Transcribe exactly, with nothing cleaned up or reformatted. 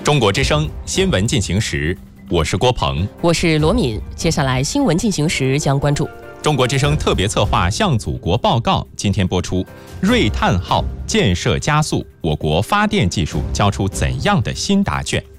中国之声新闻进行时，我是郭鹏， 我是罗敏。接下来新闻进行时将关注中国之声特别策划向祖国报告，今天播出锐碳号建设加速，我国发电技术交出怎样的新答卷？